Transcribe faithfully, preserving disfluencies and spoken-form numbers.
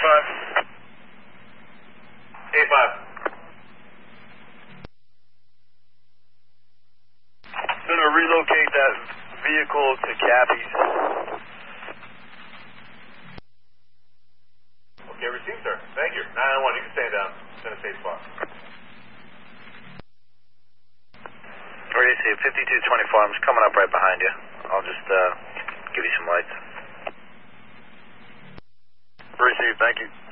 five. eight five. Going to relocate that vehicle to Cappy's. Okay, received, sir. Thank you. nine nine one, you can stand down. It's in a safe spot. Where do you see it? fifty-two twenty-four, I'm just coming up right behind you. I'll just uh, give you some lights. Received, thank you.